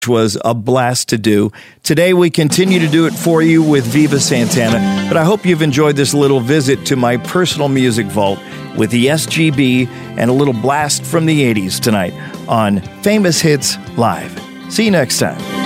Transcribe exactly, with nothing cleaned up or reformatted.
was a blast to do. Today we continue to do it for you with Viva Santana, but I hope you've enjoyed this little visit to my personal music vault with the S G B and a little blast from the eighties tonight on Famous Hits Live. See you next time.